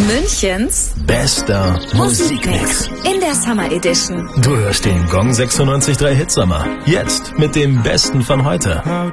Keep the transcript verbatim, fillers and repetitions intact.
Münchens bester Musikmix in der Summer Edition. Du hörst den Gong sechsundneunzig Komma drei Hitsommer. Jetzt mit dem Besten von heute.